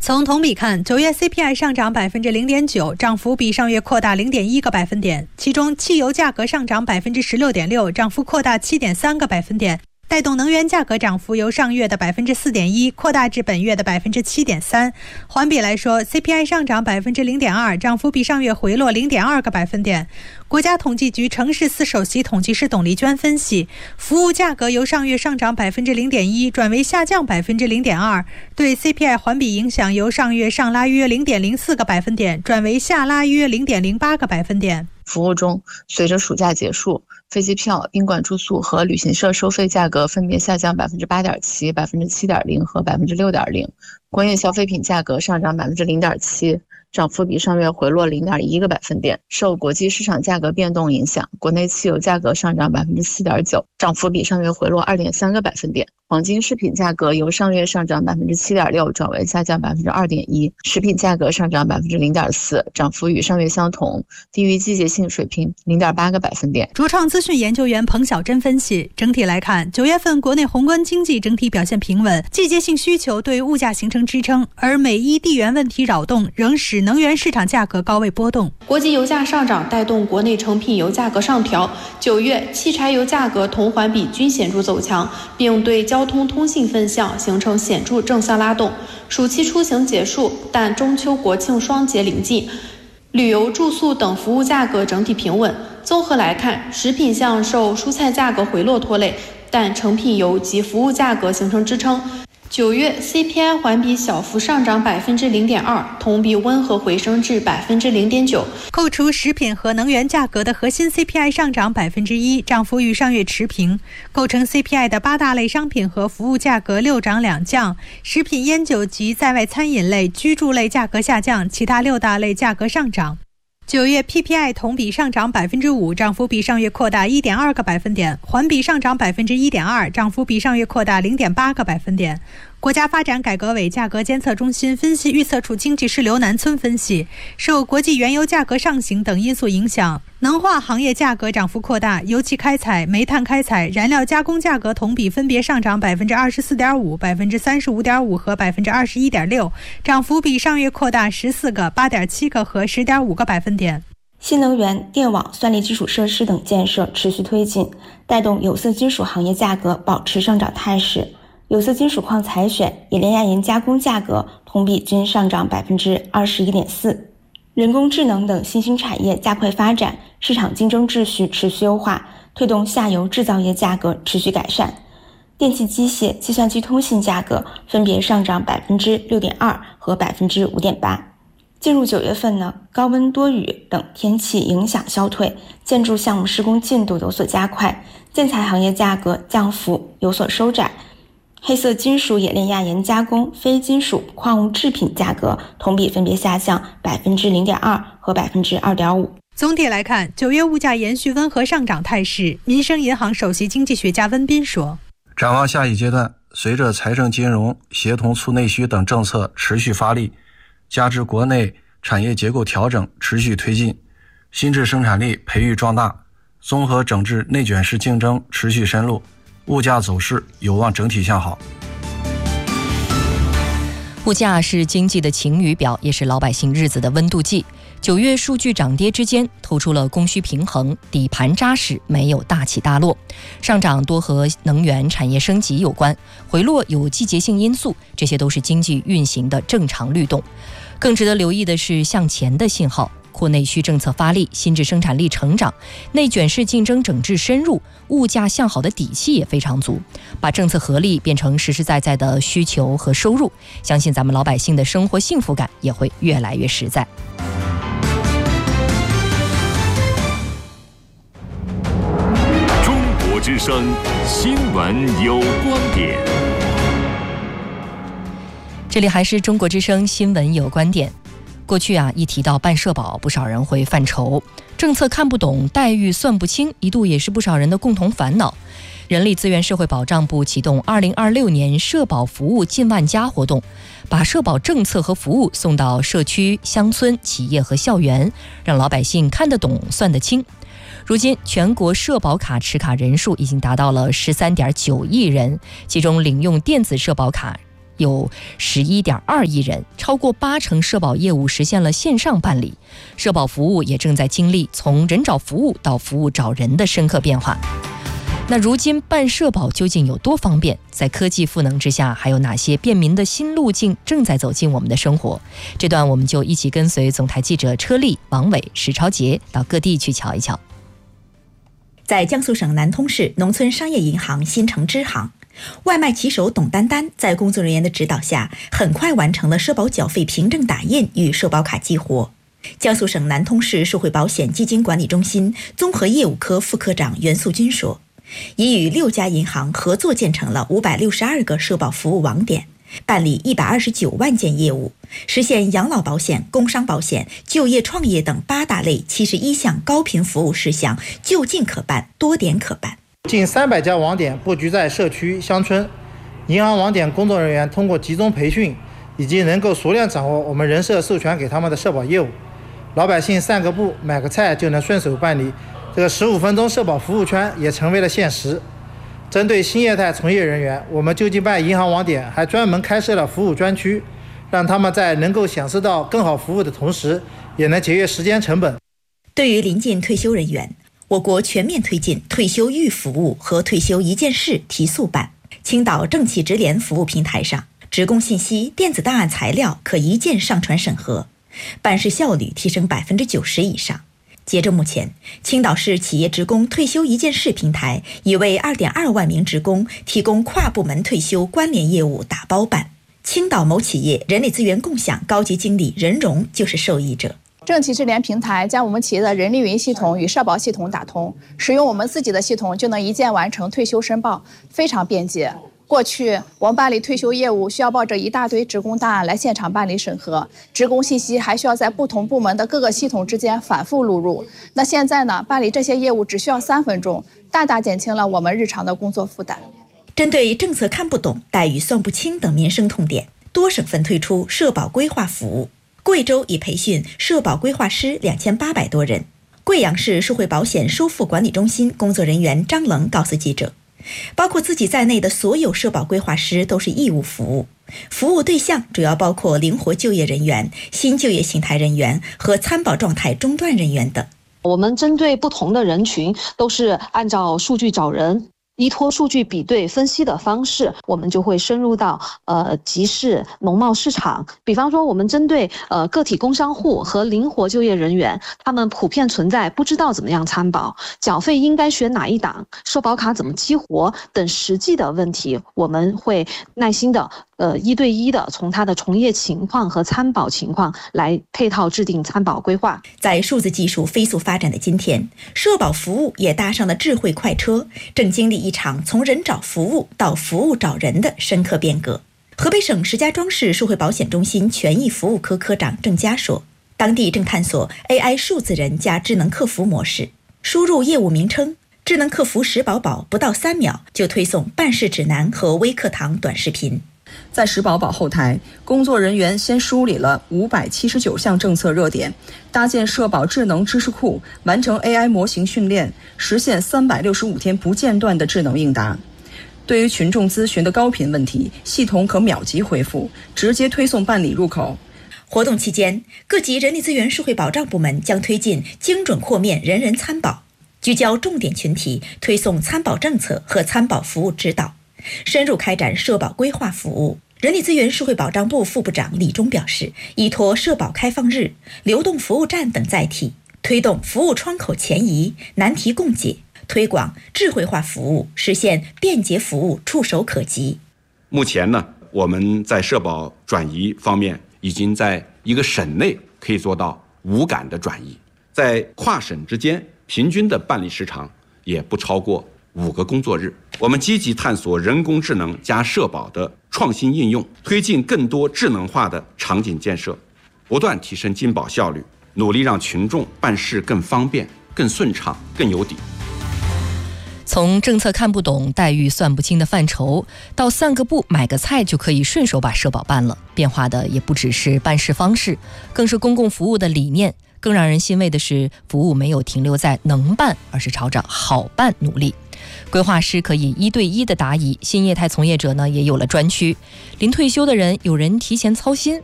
从同比看，9月 CPI 上涨 0.9%， 涨幅比上月扩大 0.1个百分点，其中汽油价格上涨 16.6%， 涨幅扩大 7.3个百分点，带动能源价格涨幅由上月的 4.1% 扩大至本月的 7.3%。 环比来说， CPI 上涨 0.2%， 涨幅比上月回落 0.2个百分点。国家统计局城市司首席统计师董丽娟分析，服务价格由上月上涨 0.1% 转为下降 0.2%， 对 CPI 环比影响由上月上拉约 0.04个百分点转为下拉约 0.08个百分点。 服务中，随着暑假结束，飞机票、宾馆住宿和旅行社收费价格分别下降 8.7%、7.0% 和 6.0%。工业消费品价格上涨 0.7%， 涨幅比上月回落 0.1个百分点。受国际市场价格变动影响，国内汽油价格上涨 4.9%， 涨幅比上月回落 2.3个百分点。黄金饰品价格由上月上涨 7.6% 转为下降 2.1%， 食品价格上涨 0.4%， 涨幅与上月相同，低于季节性水平 0.8个百分点。 卓创资讯研究员彭晓珍分析，整体来看，9月份国内宏观经济整体表现平稳，季节性需求对物价形成支撑，而美伊地缘问题扰动仍使能源市场价格高位波动。 国际油价上涨带动国内成品油价格上调，9月汽柴油价格同环比均显著走强，并对交通通信分项形成显著正向拉动。暑期出行结束，但中秋国庆双节临近，旅游住宿等服务价格整体平稳。综合来看，食品项受蔬菜价格回落拖累，但成品油及服务价格形成支撑。9月 CPI 环比小幅上涨 0.2%， 同比温和回升至 0.9%。 扣除食品和能源价格的核心 CPI 上涨 1%， 涨幅与上月持平。构成 CPI 的8大类商品和服务价格6涨2降，食品、烟酒及在外餐饮类、居住类价格下降，其他6大类价格上涨。9月 PPI 同比上涨 5%， 涨幅比上月扩大 1.2个百分点，环比上涨 1.2%， 涨幅比上月扩大 0.8个百分点。国家发展改革委价格监测中心分析预测处经济师刘南村分析，受国际原油价格上行等因素影响，能化行业价格涨幅扩大，油气开采、煤炭开采、燃料加工价格同比分别上涨 24.5%、35.5% 和 21.6%， 涨幅比上月扩大14个、8.7个和10.5个百分点。 新能源、电网、算力基础设施等建设持续推进，带动有色金属行业价格保持上涨态势。有色金属矿采选、冶炼亚银加工价格同比均上涨 21.4%。人工智能等新兴产业加快发展，市场竞争秩序持续优化，推动下游制造业价格持续改善。电气机械、计算机通信价格分别上涨 6.2% 和 5.8%。进入9月份呢，高温多雨等天气影响消退，建筑项目施工进度有所加快，建材行业价格降幅有所收窄。黑色金属冶炼亚银加工、非金属矿物制品价格同比分别下降 0.2% 和 2.5%。 总体来看，9月物价延续温和上涨态势。民生银行首席经济学家温斌说， 展望下一阶段，随着财政金融协同促内需等政策持续发力，加之国内产业结构调整持续推进，新质生产力培育壮大，综合整治内卷式竞争持续深入，物价走势有望整体向好。 物价是经济的晴雨表，也是老百姓日子的温度计。9月数据涨跌之间透出了供需平衡，底盘扎实，没有大起大落。上涨多和能源产业升级有关，回落有季节性因素，这些都是经济运行的正常律动。更值得留意的是向前的信号，扩内需政策发力，新质生产力成长，内卷式竞争整治深入，物价向好的底气也非常足，把政策合力变成实实在在的需求和收入，相信咱们老百姓的生活幸福感也会越来越实在。 中国之声新闻有观点， 这里还是中国之声新闻有观点。过去一提到办社保，不少人会犯愁，政策看不懂，待遇算不清，一度也是不少人的共同烦恼。人力资源社会保障部启动2026年社保服务近万家活动，把社保政策和服务送到社区、乡村、企业和校园，让老百姓看得懂、算得清。如今全国社保卡持卡人数已经达到了13.9亿人，其中领用电子社保卡有11.2亿人，超过80%社保业务实现了线上办理。社保服务也正在经历从人找服务到服务找人的深刻变化。那如今办社保究竟有多方便？在科技赋能之下，还有哪些便民的新路径正在走进我们的生活？这段我们就一起跟随总台记者车丽、王伟、史超杰到各地去瞧一瞧。 在江苏省南通市农村商业银行新城支行，外卖骑手董丹丹在工作人员的指导下，很快完成了社保缴费凭证打印与社保卡激活。江苏省南通市社会保险基金管理中心综合业务科副科长袁素军说，已与6家银行合作建成了562个社保服务网点，办理129万件业务，实现养老保险、工伤保险、就业创业等8大类71项高频服务事项就近可办，多点可办。 近300家网点布局在社区、乡村，银行网点工作人员通过集中培训，以及能够熟练掌握我们人社授权给他们的社保业务，老百姓散个步、买个菜就能顺手办理。这个15分钟社保服务圈也成为了现实。针对新业态从业人员，我们就近办银行网点还专门开设了服务专区，让他们在能够享受到更好服务的同时，也能节约时间成本。 对于临近退休人员，我国全面推进退休预服务和退休一件事提速办。青岛政企直联服务平台上，职工信息、电子档案材料可一键上传审核，办事效率提升90%以上。截至目前，青岛市企业职工退休一件事平台已为2.2万名职工提供跨部门退休关联业务打包办。青岛某企业人力资源共享高级经理任荣就是受益者。 政企智联平台将我们企业的人力云系统与社保系统打通，使用我们自己的系统就能一键完成退休申报，非常便捷。过去我们办理退休业务需要抱着一大堆职工档案来现场办理审核，职工信息还需要在不同部门的各个系统之间反复录入。那现在呢，办理这些业务只需要3分钟，大大减轻了我们日常的工作负担。 针对政策看不懂、待遇算不清等民生痛点，多省份推出社保规划服务。贵州已培训社保规划师2800多人。贵阳市社会保险收付管理中心工作人员张棱告诉记者，包括自己在内的所有社保规划师都是义务服务，服务对象主要包括灵活就业人员、新就业形态人员和参保状态中断人员等。 我们针对不同的人群，都是按照数据找人，依托数据比对分析的方式，我们就会深入到集市、农贸市场。比方说，我们针对个体工商户和灵活就业人员，他们普遍存在不知道怎么样参保、缴费应该选哪一档、社保卡怎么激活等实际的问题，我们会耐心的1对1的从他的从业情况和参保情况来配套制定参保规划。 在数字技术飞速发展的今天，社保服务也搭上了智慧快车，正经历一场从人找服务到服务找人的深刻变革。河北省石家庄市社会保险中心权益服务科科长郑佳说，当地正探索 AI 数字人加智能客服模式，输入业务名称，智能客服石宝宝不到3秒就推送办事指南和微课堂短视频。 在石宝宝后台，工作人员先梳理了579项政策热点，搭建社保智能知识库，完成 AI 模型训练，实现365天不间断的智能应答。对于群众咨询的高频问题，系统可秒级回复，直接推送办理入口。 活动期间，各级人力资源社会保障部门将推进精准扩面人人参保，聚焦重点群体，推送参保政策和参保服务指导，深入开展社保规划服务。人力资源社会保障部副部长李忠表示，依托社保开放日、流动服务站等载体，推动服务窗口前移、难题共解，推广智慧化服务，实现便捷服务触手可及。 目前呢，我们在社保转移方面已经在一个省内可以做到无感的转移，在跨省之间平均的办理时长也不超过5个工作日。我们积极探索人工智能加社保的创新应用，推进更多智能化的场景建设，不断提升经保效率，努力让群众办事更方便、更顺畅、更有底。 从政策看不懂、待遇算不清的范畴，到散个步、买个菜就可以顺手把社保办了，变化的也不只是办事方式，更是公共服务的理念。更让人欣慰的是，服务没有停留在能办，而是朝着好办努力。 规划师可以1对1的答疑，新业态从业者呢也有了专区。临退休的人，有人提前操心，